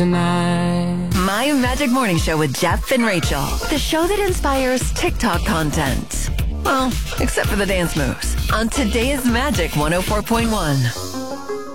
My Magic Morning Show with Jeff and Rachel. The show that inspires TikTok content. Well, except for the dance moves. On today's Magic 104.1.